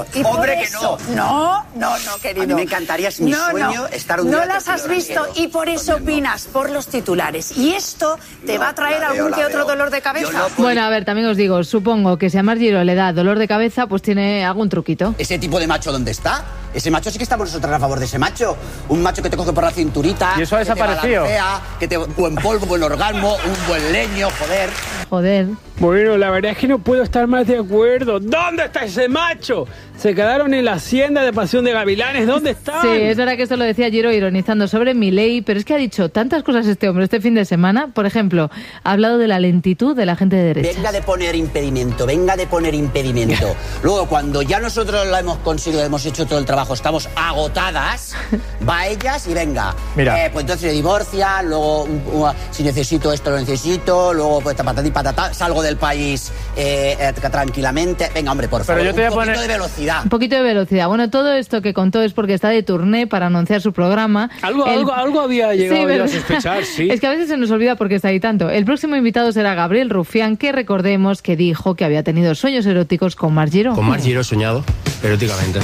Y ¡hombre, que no! No, querido. A mí me encantaría, es mi sueño estar un día... No las has visto y por eso opinas por los titulares. Y esto te va a traer algún que otro dolor de cabeza. Bueno, a ver, también os digo, supongo que si a Marc Giró le da dolor de cabeza, pues tiene algún truquito. ¿Ese tipo de macho dónde está? Ese macho sí que estamos nosotros a favor de ese macho. Un macho que te coge por la cinturita. Y eso ha desaparecido. Que te buen polvo, buen orgasmo, un buen leño, Joder. Bueno, la verdad es que no puedo estar más de acuerdo. ¿Dónde está ese macho? Se quedaron en la hacienda de Pasión de Gavilanes. ¿Dónde están? Sí, es verdad que esto lo decía Giró ironizando sobre Milei, pero es que ha dicho tantas cosas este hombre este fin de semana. Por ejemplo, ha hablado de la lentitud de la gente de derecha. Venga de poner impedimento. Luego, cuando ya nosotros lo hemos conseguido, hemos hecho todo el trabajo, estamos agotadas, va a ellas y venga. Mira. Pues entonces se divorcia, luego si necesito esto lo necesito, luego pues patatí patatá, salgo del país tranquilamente. Venga, hombre, por favor, un poquito de velocidad. Un poquito de velocidad. Bueno, todo esto que contó es porque está de tourné para anunciar su programa. Algo había llegado yo a sospechar, sí. Es que a veces se nos olvida por qué está ahí tanto. El próximo invitado será Gabriel Rufián, que recordemos que dijo que había tenido sueños eróticos con Marc Giró. Con Marc Giró he soñado eróticamente.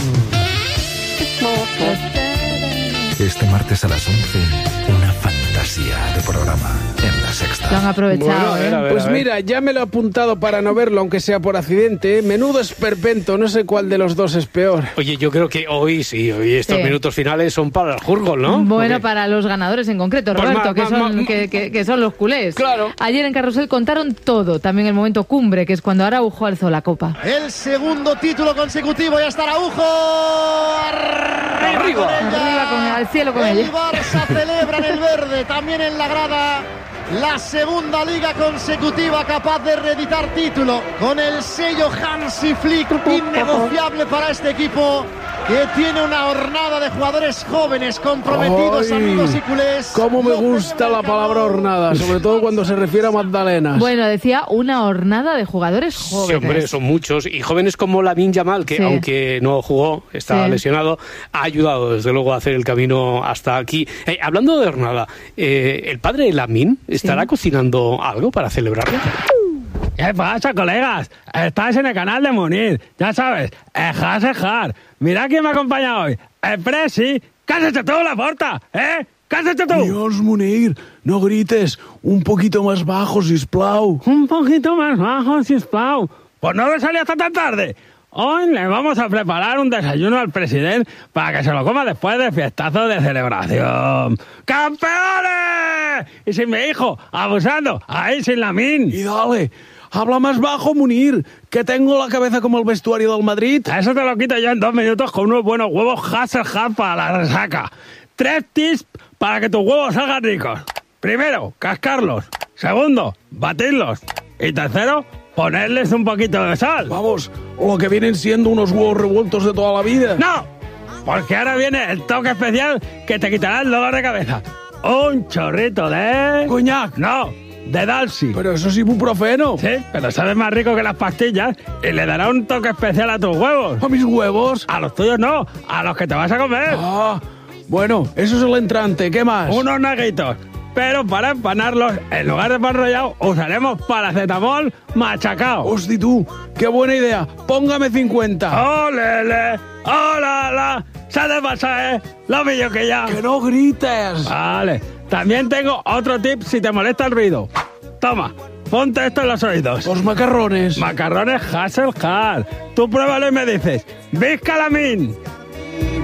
Este martes a las 11, una fantasía de programa en La Sexta. Lo han aprovechado, bueno, a ver, pues mira, ya me lo he apuntado para no verlo, aunque sea por accidente. Menudo esperpento, no sé cuál de los dos es peor. Oye, yo creo que hoy estos minutos finales son para el juzgo, ¿no? Bueno, porque... para los ganadores en concreto, Roberto, que son los culés. Claro. Ayer en Carrusel contaron todo, también el momento cumbre, que es cuando Araujo alzó la copa. El segundo título consecutivo, ya está Araujo. Arriba al cielo con ella. El Barça celebra en el verde, también en la grada. La segunda liga consecutiva capaz de reeditar título con el sello Hansi Flick, innegociable para este equipo que tiene una hornada de jugadores jóvenes comprometidos, amigos y culés. Cómo me gusta la palabra hornada, sobre todo cuando se refiere a Magdalenas. Bueno, decía una hornada de jugadores jóvenes. Sí, hombre, son muchos. Y jóvenes como Lamine Yamal, que aunque no jugó, está lesionado, ha ayudado desde luego a hacer el camino hasta aquí. Hablando de hornada, el padre de Lamine estará cocinando algo para celebrarlo. ¿Qué pasa, colegas? Estás en el canal de Munir. Ya sabes, ejar. Mira quién me acompaña hoy. El Presi. ¿Qué has hecho tú, Laporta? ¿Qué has hecho tú? Dios, Munir, no grites. Un poquito más bajo, sisplau. Un poquito más bajo, sisplau. Pues no le salía hasta tan tarde. Hoy le vamos a preparar un desayuno al presidente para que se lo coma después del fiestazo de celebración. ¡Campeones! Y sin mi hijo, abusando, ahí sin Lamine. Y dale, habla más bajo, Munir, que tengo la cabeza como el vestuario del Madrid. Eso te lo quito yo en 2 minutos con unos buenos huevos Hasselhoff para la resaca. 3 tips para que tus huevos salgan ricos. Primero, cascarlos. Segundo, batirlos. Y tercero, ponerles un poquito de sal. Vamos, lo que vienen siendo unos huevos revueltos de toda la vida. ¡No! Porque ahora viene el toque especial que te quitará el dolor de cabeza. Un chorrito de... ¿Coñac? No, de Dalsy. Pero eso es ibuprofeno. Sí, pero sabe más rico que las pastillas y le dará un toque especial a tus huevos. ¿A mis huevos? A los tuyos no, a los que te vas a comer. Ah, bueno, eso es el entrante. ¿Qué más? Unos naguitos. Pero para empanarlos, en lugar de pan rallado, usaremos paracetamol machacao. Hosti tú, qué buena idea. Póngame 50. ¡Olele! ¡Hola! ¡Se te pasa, Lo pillo que ya. ¡Que no grites! Vale. También tengo otro tip si te molesta el ruido. Toma, ponte esto en los oídos. Los macarrones. Macarrones Hasselhoff. Tú pruébalo y me dices, ¡Visca Lamine!